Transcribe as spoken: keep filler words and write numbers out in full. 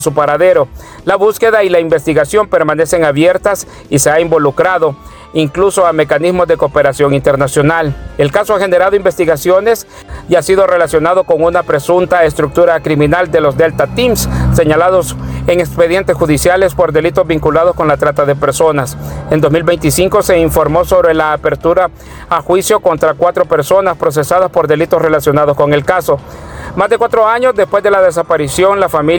su paradero. La búsqueda y la investigación permanecen abiertas y se ha involucrado incluso a mecanismos de cooperación internacional. El caso ha generado investigaciones y ha sido relacionado con una presunta estructura criminal de los Delta Teams, señalados en expedientes judiciales por delitos vinculados con la trata de personas. En dos mil veinticinco se informó sobre la apertura a juicio contra cuatro personas procesadas por delitos relacionados con el caso. Más de cuatro años después de la desaparición, la familia